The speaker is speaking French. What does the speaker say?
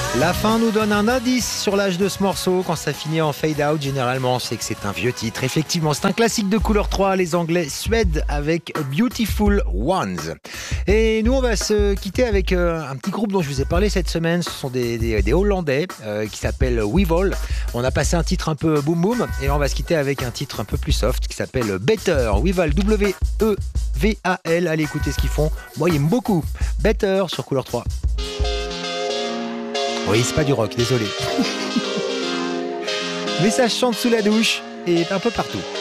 La fin nous donne un indice sur l'âge de ce morceau. Quand ça finit en fade out, généralement, c'est que c'est un vieux titre. Effectivement, c'est un classique de couleur 3, les Anglais Suède avec Beautiful Ones. Et nous, on va se quitter avec un petit groupe dont je vous ai parlé cette semaine. Ce sont des Hollandais qui s'appellent Weval. On a passé un titre un peu boom boom et on va se quitter avec un titre un peu plus soft qui s'appelle Better. Weval, W-E-V-A-L. Allez écouter ce qu'ils font. Moi, ils aiment beaucoup. Better sur couleur 3. Oui, c'est pas du rock, désolé. Mais ça chante sous la douche et un peu partout.